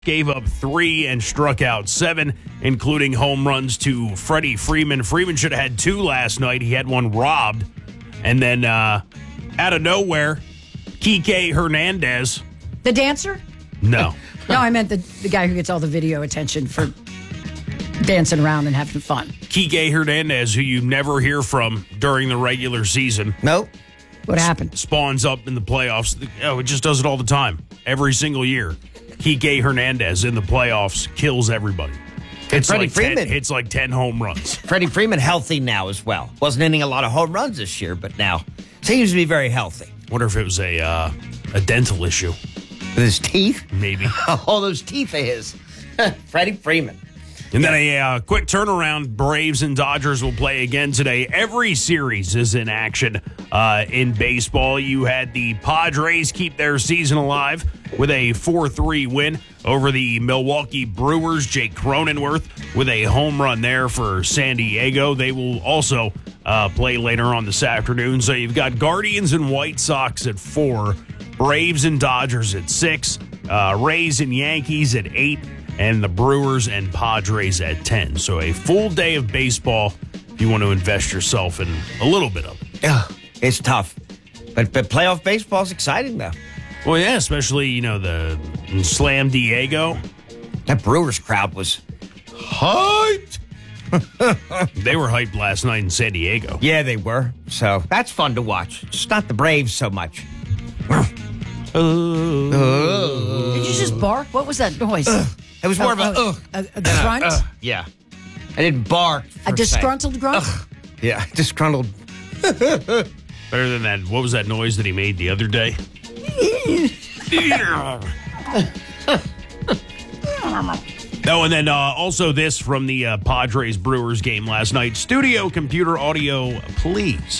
gave up 3 and struck out 7, including home runs to Freddie Freeman. Freeman should have had 2 last night. He had one robbed. And then out of nowhere, Kike Hernandez. The dancer? No. No, I meant the guy who gets all the video attention for dancing around and having fun. Kike Hernandez, who you never hear from during the regular season. Nope. What happened? Spawns up in the playoffs. Oh, it just does it all the time. Every single year. Kike Hernandez in the playoffs kills everybody. It's Freddie like Freeman. It's like 10 home runs. Freddie Freeman healthy now as well. Wasn't hitting a lot of home runs this year, but now seems to be very healthy. Wonder if it was a dental issue. With his teeth? Maybe. All those teeth of his. Freddie Freeman. And then a quick turnaround. Braves and Dodgers will play again today. Every series is in action in baseball. You had the Padres keep their season alive with a 4-3 win over the Milwaukee Brewers. Jake Cronenworth with a home run there for San Diego. They will also play later on this afternoon. So you've got Guardians and White Sox at 4, Braves and Dodgers at 6, Rays and Yankees at 8, and the Brewers and Padres at 10. So a full day of baseball if you want to invest yourself in a little bit of it. Yeah, it's tough. But playoff baseball is exciting, though. Well, yeah, especially, the Slam Diego. That Brewers crowd was hyped. They were hyped last night in San Diego. Yeah, they were. So that's fun to watch. Just not the Braves so much. Did you just bark? What was that noise? It was more of a grunt? Yeah. I didn't bark. A disgruntled grunt? Yeah, disgruntled. Better than that. What was that noise that he made the other day? Oh, and then also this from the Padres-Brewers game last night. Studio computer audio, please.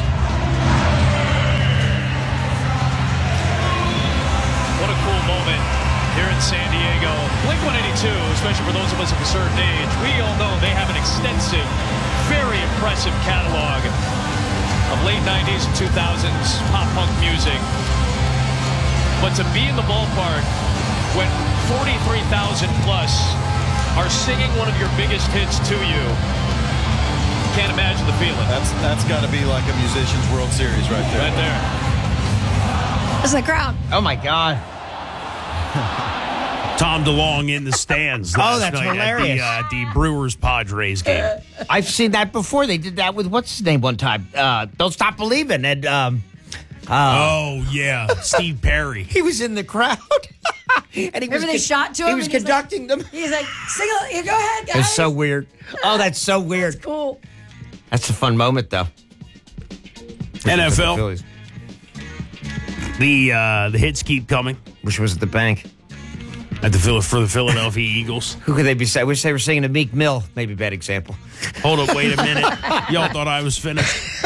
What a cool moment here in San Diego. Blink-182, especially for those of us of a certain age, we all know they have an extensive, very impressive catalog of late 90s and 2000s pop-punk music. But to be in the ballpark when 43,000 plus are singing one of your biggest hits to you, can't imagine the feeling. That's got to be like a musician's World Series right there. Right there. That's the crowd. Oh, my God. Tom DeLonge in the stands last that's night hilarious. at the Brewers-Padres game. I've seen that before. They did that with, what's his name one time? Don't Stop Believing. And Oh, yeah. Steve Perry. he was in the crowd. And Remember they shot to him? He was and he's conducting them. He's like, sing it. Go ahead, guys. It's so weird. Oh, that's so weird. That's cool. That's a fun moment, though. NFL. The hits keep coming Wish it was at the bank. at for the Philadelphia Eagles. Who could they be? I wish they were singing a Meek Mill. Maybe a bad example. Hold up, wait a minute. Y'all thought I was finished.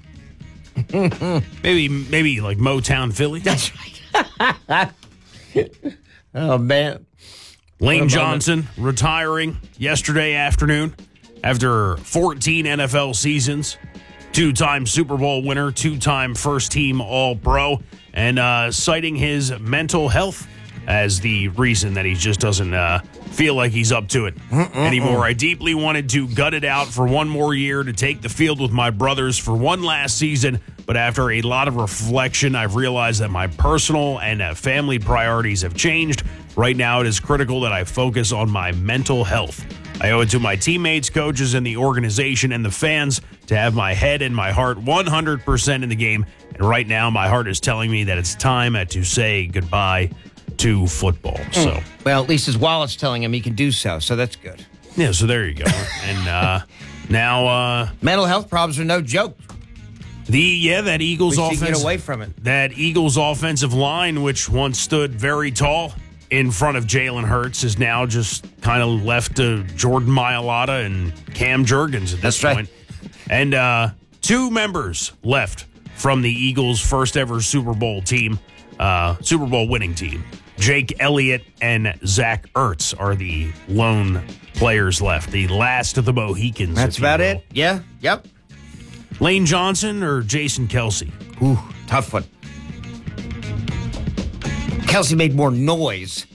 maybe like Motown Philly. That's right. Oh, man. Lane Johnson retiring yesterday afternoon after 14 NFL seasons. 2-time Super Bowl winner, 2-time first-team All-Pro, and citing his mental health as the reason that he just doesn't feel like he's up to it anymore. I deeply wanted to gut it out for one more year to take the field with my brothers for one last season, but after a lot of reflection, I've realized that my personal and family priorities have changed. Right now, it is critical that I focus on my mental health. I owe it to my teammates, coaches, and the organization and the fans to have my head and my heart 100% in the game. And right now, my heart is telling me that it's time to say goodbye to football. So, well, at least his wallet's telling him he can do so that's good. yeah, so there you go. And now Mental health problems are no joke. that Eagles We should offense, get away from it. that Eagles offensive line, which once stood very tall in front of Jalen Hurts, is now just kind of left to Jordan Mailata and Cam Jurgens at this That's right. point. And 2 members left from the Eagles' first ever Super Bowl winning team. Jake Elliott and Zach Ertz are the lone players left, the last of the Mohicans. That's if you about will. it. Yeah. Yep. Lane Johnson or Jason Kelsey? Ooh, tough one. Kelsey made more noise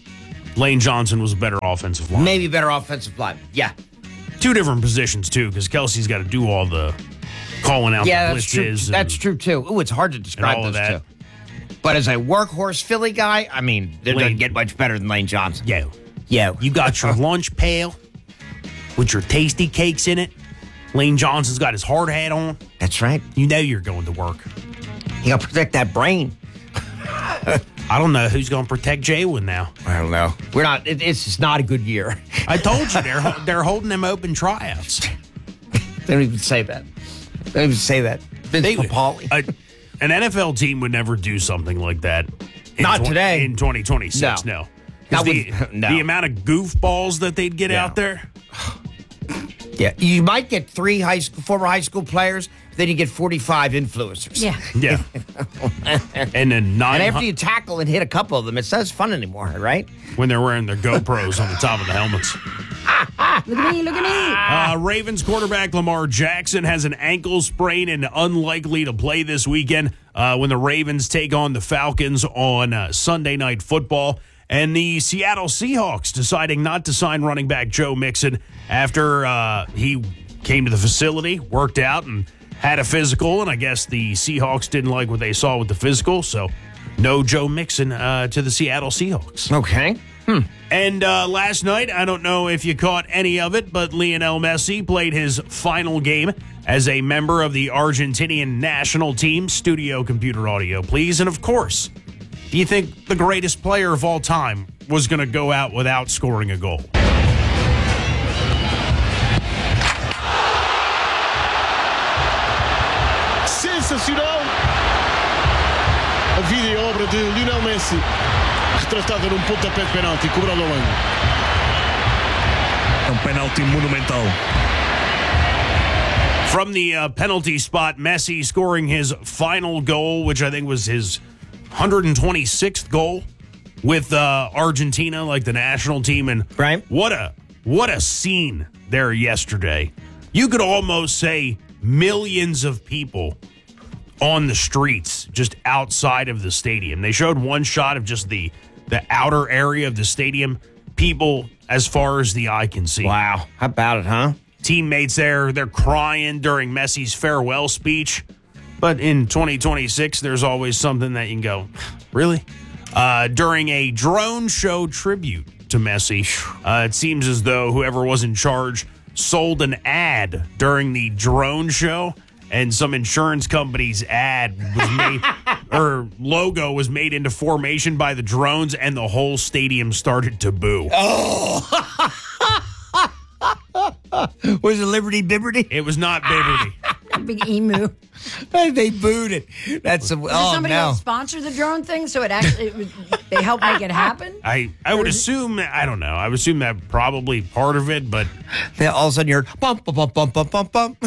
Lane Johnson was a better offensive line. Maybe better offensive line. Yeah. Two different positions, too, because Kelsey's got to do all the calling out the that's true. blitzes. That's true, too. Ooh, it's hard to describe all of those that. two. But as a workhorse Philly guy, I mean, it doesn't get much better than Lane Johnson. Yo, you got your lunch pail with your tasty cakes in it. Lane Johnson's got his hard hat on. That's right. You know you're going to work. You got to protect that brain. I don't know who's going to protect Jalen now. I don't know. We're not. It's just not a good year. I told you they're holding them open tryouts. They don't even say that. They don't even say that. Vince Papale. An NFL team would never do something like that. Not today. In 2026, no. The amount of goofballs that they'd get out there. Yeah, you might get 3 former high school players, then you get 45 influencers. Yeah. And then 900. And after you tackle and hit a couple of them, it's not as fun anymore, right? When they're wearing their GoPros on the top of the helmets. Look at me. Ravens quarterback Lamar Jackson has an ankle sprain and unlikely to play this weekend when the Ravens take on the Falcons on Sunday Night Football. And the Seattle Seahawks deciding not to sign running back Joe Mixon after he came to the facility, worked out, and had a physical. And I guess the Seahawks didn't like what they saw with the physical, so no Joe Mixon to the Seattle Seahawks. Okay. And last night, I don't know if you caught any of it, but Lionel Messi played his final game as a member of the Argentinian national team. Studio computer audio, please. And of course, do you think the greatest player of all time was going to go out without scoring a goal? Sensacional! A vida e a obra de Lionel Messi, retratada num pontapé de penalti, cobrado ao ângulo. Penalty monumental. From the penalty spot, Messi scoring his final goal, which I think was his 126th goal with Argentina, like the national team. And right. What a scene there yesterday. You could almost say millions of people on the streets just outside of the stadium. They showed one shot of just the outer area of the stadium. People as far as the eye can see. Wow. How about it, huh? Teammates there, they're crying during Messi's farewell speech. But in 2026, there's always something that you can go, really? During a drone show tribute to Messi, it seems as though whoever was in charge sold an ad during the drone show, and some insurance company's ad was made, or logo was made into formation by the drones, and the whole stadium started to boo. Oh! Was it Liberty Bibberty? It was not Bibberty. A big emu. They booed it. That's Did somebody else sponsor the drone thing, so they helped make it happen? I would assume, I don't know. I would assume that probably part of it, but then all of a sudden you're bump, bump, bump, bump, bump, bump.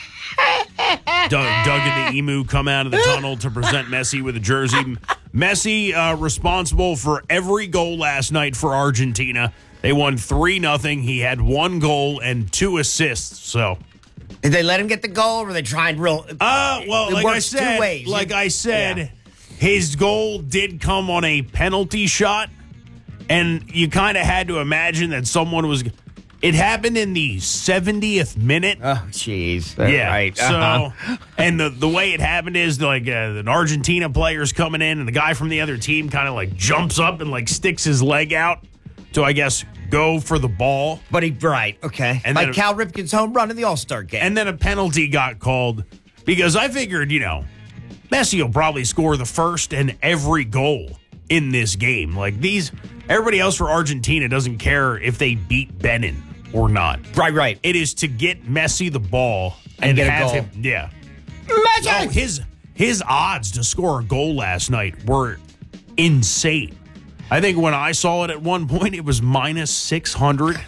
Doug and the emu come out of the tunnel to present Messi with a jersey. Messi responsible for every goal last night for Argentina. They won 3-0. He had 1 goal and 2 assists. So, did they let him get the goal, or were they trying real? Well, like I said, 2 ways. His goal did come on a penalty shot, and you kind of had to imagine that someone was. It happened in the 70th minute. Oh, jeez. Yeah. Right. So, and the way it happened is like an Argentina player's coming in, and the guy from the other team kind of like jumps up and like sticks his leg out to, I guess, go for the ball. But okay. And like Cal Ripken's home run in the All-Star game. And then a penalty got called because I figured, Messi will probably score the first and every goal in this game. Like everybody else for Argentina doesn't care if they beat Benin or not. Right. It is to get Messi the ball and get have a goal. him. Yeah. Messi! Oh, his odds to score a goal last night were insane. I think when I saw it at one point, it was minus 600.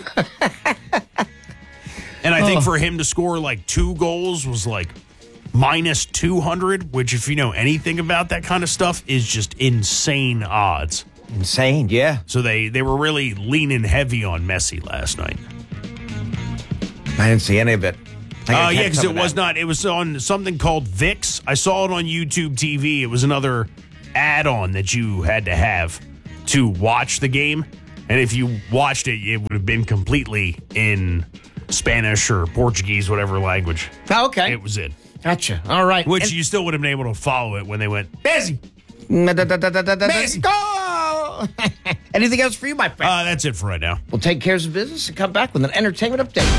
And I think for him to score like 2 goals was like minus 200, which if you know anything about that kind of stuff is just insane odds. Insane, yeah. So they were really leaning heavy on Messi last night. I didn't see any of it. Yeah, because it was not. It was on something called VIX. I saw it on YouTube TV. It was another add-on that you had to have to watch the game. And if you watched it, it would have been completely in Spanish or Portuguese, whatever language Okay. it was in. Gotcha. All right. Which you still would have been able to follow it when they went, Messi. Messi. Go! Anything else for you, my friend? that's it for right now. We'll take care of business and come back with an entertainment update.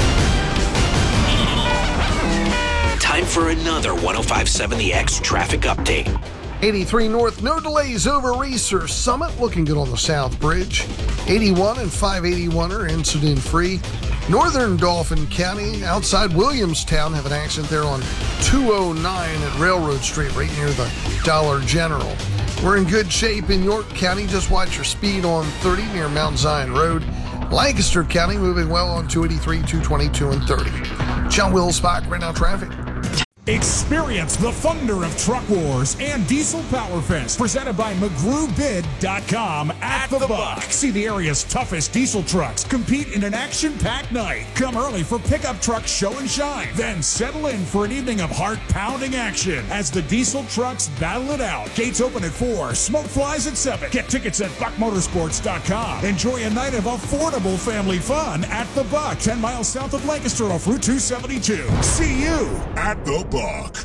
Time for another 105.7 The X traffic update. 83 North, no delays over Research Summit, looking good on the South Bridge. 81 and 581 are incident-free. Northern Dauphin County, outside Williamstown, have an accident there on 209 at Railroad Street, right near the Dollar General. We're in good shape in York County. Just watch your speed on 30 near Mount Zion Road. Lancaster County moving well on 283, 222, and 30. John Will Spock, right now traffic. Experience the thunder of Truck Wars and Diesel Power Fest, presented by McGrewBid.com at the Buck. See the area's toughest diesel trucks compete in an action-packed night. Come early for pickup truck show and shine. Then settle in for an evening of heart-pounding action as the diesel trucks battle it out. Gates open at 4, smoke flies at 7. Get tickets at BuckMotorsports.com. Enjoy a night of affordable family fun at the Buck, 10 miles south of Lancaster off Route 272. See you at the Buck.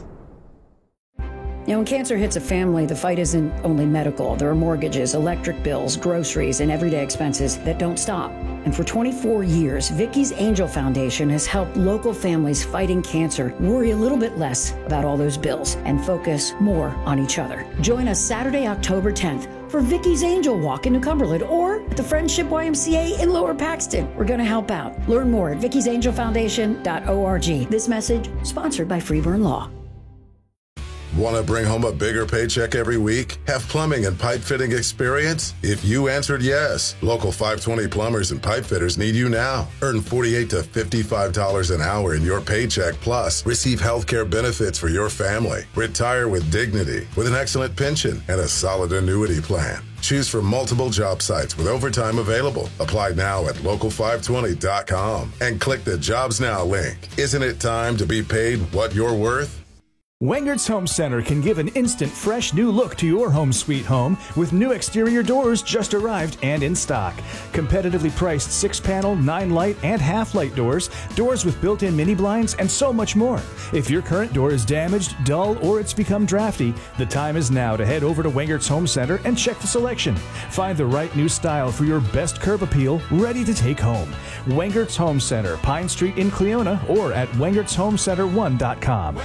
Now, when cancer hits a family, the fight isn't only medical. There are mortgages, electric bills, groceries, and everyday expenses that don't stop. And for 24 years, Vicky's Angel Foundation has helped local families fighting cancer worry a little bit less about all those bills and focus more on each other. Join us Saturday, October 10th for Vicky's Angel Walk in New Cumberland or at the Friendship YMCA in Lower Paxton. We're going to help out. Learn more at vicky'sangelfoundation.org. This message sponsored by Freeburn Law. Want to bring home a bigger paycheck every week? Have plumbing and pipe fitting experience? If you answered yes, local 520 plumbers and pipe fitters need you now. Earn $48 to $55 an hour in your paycheck, plus receive health care benefits for your family. Retire with dignity, with an excellent pension and a solid annuity plan. Choose from multiple job sites with overtime available. Apply now at local520.com and click the Jobs Now link. Isn't it time to be paid what you're worth? Wengert's Home Center can give an instant, fresh new look to your home sweet home with new exterior doors just arrived and in stock. Competitively priced 6-panel, 9-light, and half-light doors, doors with built-in mini blinds, and so much more. If your current door is damaged, dull, or it's become drafty, the time is now to head over to Wengert's Home Center and check the selection. Find the right new style for your best curb appeal, ready to take home. Wengert's Home Center, Pine Street in Cleona, or at wengertshomecenter1.com.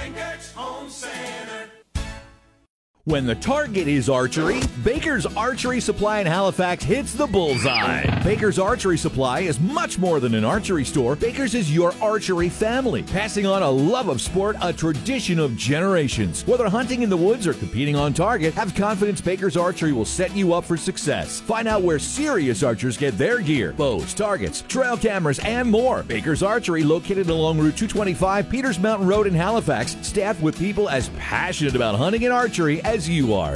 When the target is archery, Baker's Archery Supply in Halifax hits the bullseye. Baker's Archery Supply is much more than an archery store. Baker's is your archery family, passing on a love of sport, a tradition of generations. Whether hunting in the woods or competing on target, have confidence Baker's Archery will set you up for success. Find out where serious archers get their gear, bows, targets, trail cameras, and more. Baker's Archery, located along Route 225, Peters Mountain Road in Halifax, staffed with people as passionate about hunting and archery as you are.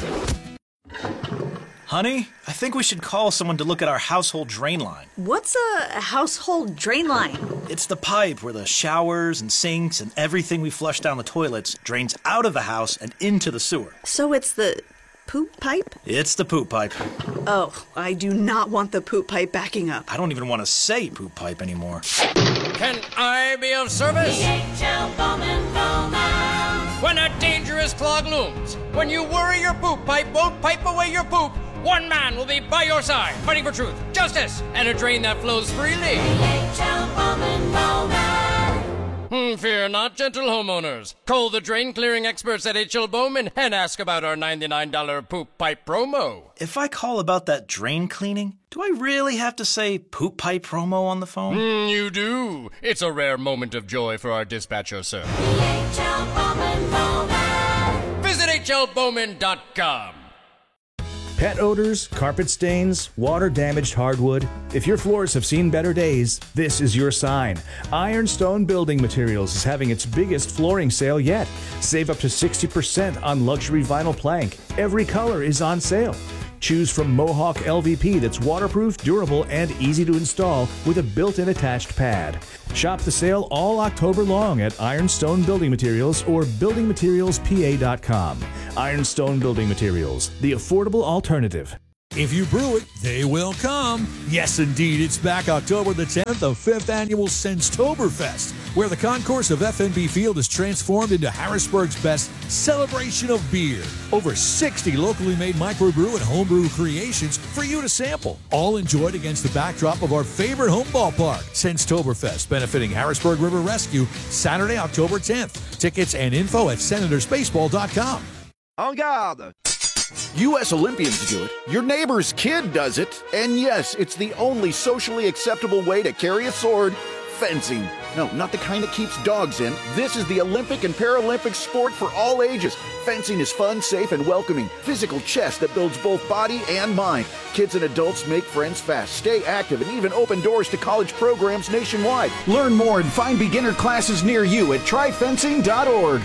Honey, I think we should call someone to look at our household drain line. What's a household drain line? It's the pipe where the showers and sinks and everything we flush down the toilets drains out of the house and into the sewer. So it's the poop pipe? It's the poop pipe. Oh, I do not want the poop pipe backing up. I don't even want to say poop pipe anymore. Can I be of service? DHL Bowman Bowman. When a dangerous clog looms, when you worry your poop pipe won't pipe away your poop, one man will be by your side, fighting for truth, justice, and a drain that flows freely. DHL Bowman Bowman. Fear not, gentle homeowners. Call the drain clearing experts at H.L. Bowman and ask about our $99 poop pipe promo. If I call about that drain cleaning, do I really have to say poop pipe promo on the phone? You do. It's a rare moment of joy for our dispatcher, sir. DHL Bowman Bowman. Visit hlbowman.com. Pet odors, carpet stains, water-damaged hardwood. If your floors have seen better days, this is your sign. Ironstone Building Materials is having its biggest flooring sale yet. Save up to 60% on luxury vinyl plank. Every color is on sale. Choose from Mohawk LVP that's waterproof, durable, and easy to install with a built-in attached pad. Shop the sale all October long at Ironstone Building Materials or buildingmaterialspa.com. Ironstone Building Materials, the affordable alternative. If you brew it, they will come. Yes, indeed, it's back October the 10th, the 5th annual Senstoberfest, where the concourse of FNB Field is transformed into Harrisburg's best celebration of beer. Over 60 locally made microbrew and homebrew creations for you to sample, all enjoyed against the backdrop of our favorite home ballpark, Senstoberfest, benefiting Harrisburg River Rescue, Saturday, October 10th. Tickets and info at senatorsbaseball.com. En garde! U.S. Olympians do it. Your neighbor's kid does it. And yes, it's the only socially acceptable way to carry a sword. Fencing. No, not the kind that keeps dogs in. This is the Olympic and Paralympic sport for all ages. Fencing is fun, safe, and welcoming. Physical chess that builds both body and mind. Kids and adults make friends fast, stay active, and even open doors to college programs nationwide. Learn more and find beginner classes near you at tryfencing.org.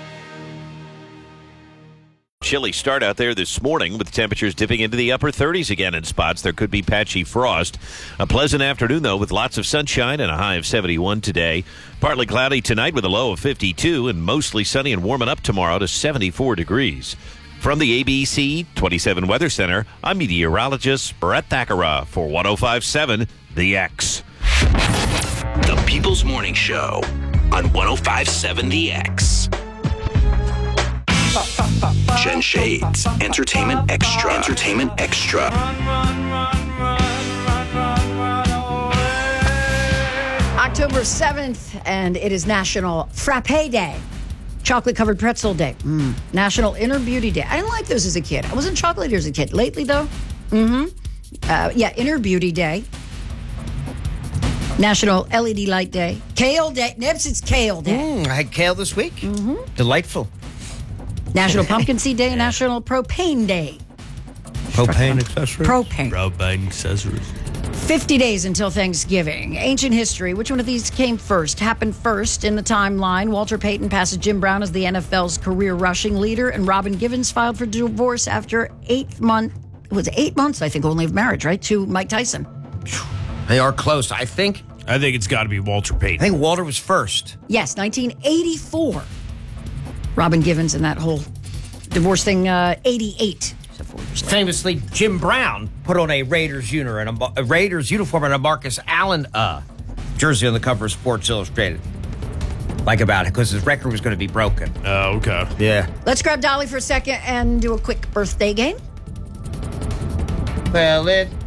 Chilly start out there this morning with temperatures dipping into the upper 30s again in spots. There could be patchy frost. A pleasant afternoon, though, with lots of sunshine and a high of 71 today. Partly cloudy tonight with a low of 52 and mostly sunny and warming up tomorrow to 74 degrees. From the ABC 27 Weather Center, I'm meteorologist Brett Thakara for 105.7 The X. The People's Morning Show on 105.7 The X. Jen Shades, Entertainment Extra. Entertainment Extra. October 7th, and it is National Frappe Day. Chocolate-covered pretzel day. National Inner Beauty Day. I didn't like those as a kid. I wasn't chocolate as a kid. Lately, though, Inner Beauty Day. National LED Light Day. Kale Day. Nips, it's Kale Day. I had kale this week. Delightful. National Pumpkin Seed Day and National Propane Day. Propane accessories? Propane accessories. 50 days until Thanksgiving. Ancient history. Which one of these came first? Happened first in the timeline. Walter Payton passes Jim Brown as the NFL's career rushing leader, and Robin Givens filed for divorce after 8 months. It was 8 months, I think, only of marriage, right? To Mike Tyson. They are close, I think. I think it's got to be Walter Payton. I think Walter was first. Yes, 1984. Robin Givens and that whole divorce thing, 88. Famously, Jim Brown put on a Raiders uniform and a Marcus Allen jersey on the cover of Sports Illustrated. Like about it, because his record was going to be broken. Oh, okay. Yeah. Let's grab Dolly for a second and do a quick birthday game. Well, it